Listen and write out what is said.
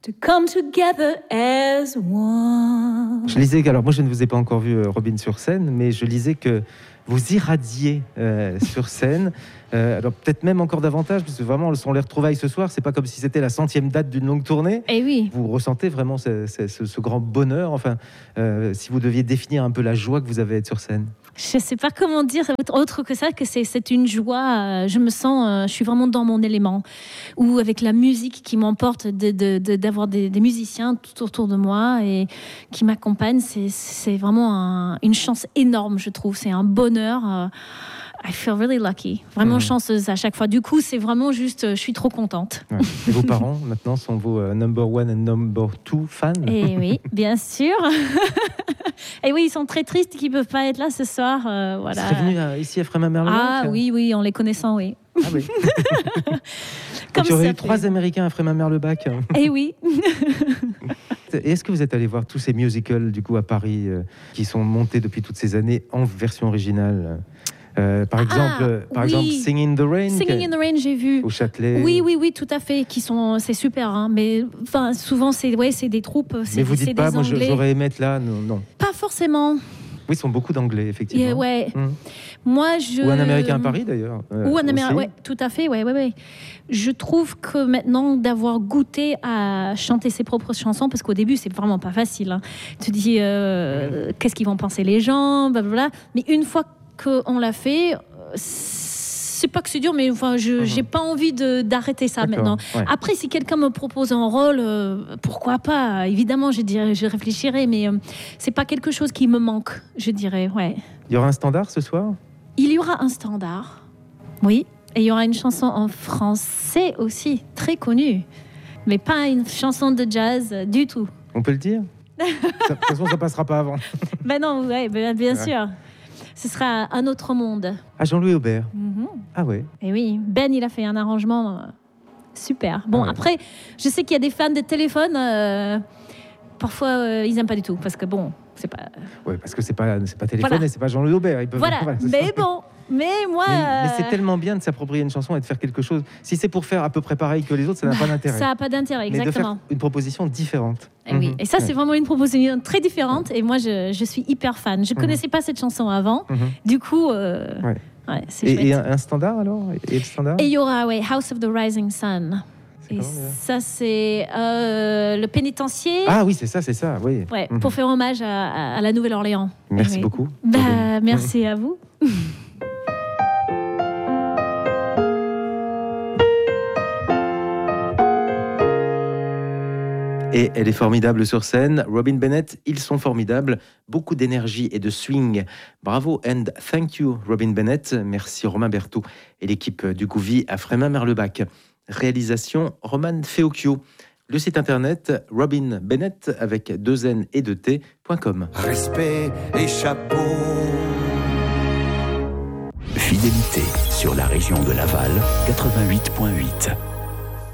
to come together as one. Je lisais, alors moi je ne vous ai pas encore vu Robin sur scène, mais je lisais que vous irradiez sur scène, alors peut-être même encore davantage, parce que vraiment sont les retrouvailles ce soir, c'est pas comme si c'était la 100e date d'une longue tournée. Et oui. Vous ressentez vraiment ce grand bonheur, enfin, si vous deviez définir un peu la joie que vous avez à être sur scène. Je ne sais pas comment dire autre que ça, que c'est une joie. Je me sens, je suis vraiment dans mon élément. Ou avec la musique qui m'emporte, d'avoir des musiciens tout autour de moi et qui m'accompagnent, c'est vraiment une chance énorme, je trouve. C'est un bonheur. I feel really lucky. Vraiment chanceuse à chaque fois. Du coup, c'est vraiment juste, je suis trop contente. Ouais. Et vos parents, maintenant, sont vos number one and number two fans? Et oui, bien sûr. Et oui, ils sont très tristes qu'ils ne peuvent pas être là ce soir. Voilà. Vous serez venu ici à Frémin-Merlebac? Ah oui, en les connaissant, oui. Ah oui. Comme il y aurait eu 3 Américains à Frémin-Merlebac. Eh oui. Et est-ce que vous êtes allé voir tous ces musicals du coup à Paris qui sont montés depuis toutes ces années en version originale? Par exemple, Singing in the Rain. Singing in the Rain, j'ai vu. Au Châtelet. Oui, tout à fait. C'est super, hein, mais souvent c'est des troupes. Mais vous dites pas, moi Anglais. j'aurais aimé être là, non. Pas forcément. Oui, ils sont beaucoup d'anglais, effectivement. Yeah, ouais. Moi, Ou un Américain à Paris, d'ailleurs. Ou un Américain, ouais, tout à fait, ouais. Je trouve que maintenant, d'avoir goûté à chanter ses propres chansons, parce qu'au début, c'est vraiment pas facile. Hein. Tu te dis, qu'est-ce qu'ils vont penser les gens, blablabla. Mais une fois qu'on l'a fait, c'est pas que c'est dur, mais enfin, j'ai pas envie d'arrêter ça. D'accord, maintenant. Ouais. Après, si quelqu'un me propose un rôle, pourquoi pas? Évidemment, je réfléchirai, mais c'est pas quelque chose qui me manque, je dirais. Ouais. Il y aura un standard ce soir? Il y aura un standard, oui. Et il y aura une chanson en français aussi, très connue, mais pas une chanson de jazz du tout. On peut le dire? De toute façon, ça passera pas avant. Ben non, ouais, bien sûr. Ce sera Un autre monde. Ah, Jean-Louis Aubert. Ah ouais. Et oui, Ben, il a fait un arrangement super. Bon, après, je sais qu'il y a des fans de téléphone. Parfois, ils n'aiment pas du tout, parce que bon, c'est pas... Oui, parce que c'est pas téléphone et c'est pas Jean-Louis Aubert. Ils peuvent... mais bon... Mais moi... Mais c'est tellement bien de s'approprier une chanson et de faire quelque chose. Si c'est pour faire à peu près pareil que les autres, ça n'a pas d'intérêt. Ça n'a pas d'intérêt, exactement. Mais de faire une proposition différente. Et oui. Et ça, c'est vraiment une proposition très différente. Et moi, je suis hyper fan. Je ne connaissais pas cette chanson avant. Du coup, c'est chouette. Et un standard, alors? Et le standard? Et il y aura House of the Rising Sun. Et ça, c'est le pénitencier. Ah oui, c'est ça, oui. Ouais, pour faire hommage à la Nouvelle-Orléans. Merci beaucoup. Merci à vous. Et elle est formidable sur scène. Robin Bennett, ils sont formidables. Beaucoup d'énergie et de swing. Bravo and thank you, Robin Bennett. Merci Romain Berthaud et l'équipe du Gouvy à Frémin-Merlebac. Réalisation Roman Feocchio. Le site internet Robin Bennett avec 2 N et 2 T.com. Respect et chapeau. Fidélité sur la région de Laval, 88.8.